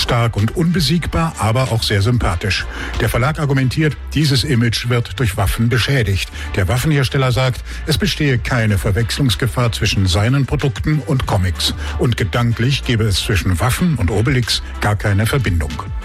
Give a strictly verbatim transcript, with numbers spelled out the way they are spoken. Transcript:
Stark und unbesiegbar, aber auch sehr sympathisch. Der Verlag argumentiert, dieses Image wird durch Waffen beschädigt. Der Waffenhersteller sagt, es bestehe keine Verwechslungsgefahr zwischen seinen Produkten und Comics. Und gedanklich gebe es zwischen Waffen und Obelix gar keine Verbindung.